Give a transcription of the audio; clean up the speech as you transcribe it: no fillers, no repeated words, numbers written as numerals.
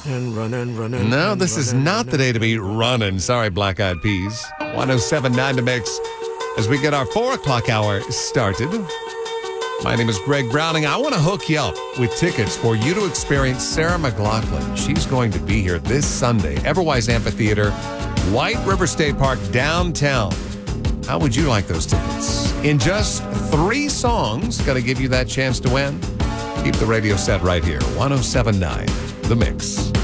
No, this is not the day to be running. Sorry, Black Eyed Peas. 107.9 The Mix as we get our 4 o'clock hour started. My name is Greg Browning. I want to hook you up with tickets for you to experience Sarah McLachlan. She's going to be here this Sunday, Everwise Amphitheater, White River State Park, downtown. How would you like those tickets? In just 3 songs, got to give you that chance to win. Keep the radio set right here. 107.9 The Mix.